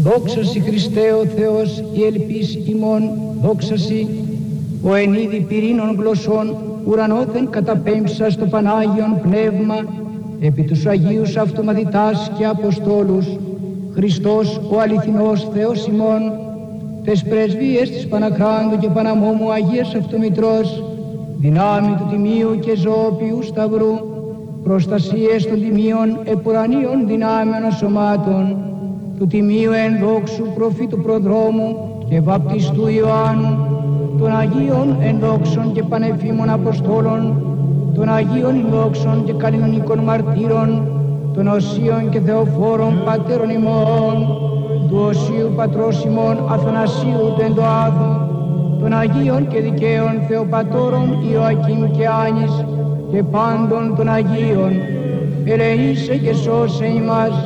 Δόξα Συ Χριστέ ο Θεός, η ελπίς ημών, δόξα Συ, ο εν είδη πυρήνων γλωσσών, ουρανόθεν καταπέμψας το Πανάγιον Πνεύμα, επί τους Αγίους αυτομαθητάς και Αποστόλους, Χριστός ο αληθινός Θεός ημών, τες πρεσβείες της Παναχράντου και Παναμόμου Αγίας Αυτομητρός, δυνάμει του Τιμίου και Ζωοποιού Σταυρού, προστασίες των Τιμίων επουρανίων δυνάμεων σωμάτων, του Τιμίου ενδόξου προφήτου προδρόμου και βαπτιστού Ιωάννου, των Αγίων ενδόξων και πανεφήμων Αποστόλων, των Αγίων ενδόξων και κανονικών μαρτύρων, των Οσίων και Θεοφόρων Πατέρων ημών, του Οσίου Πατρός ημών Αθανασίου του Εντοάδου, των Αγίων και δικαίων Θεοπατώρων Ιωακήμ και Άνης και πάντων των Αγίων, ελεήσε και σώσε ημάς.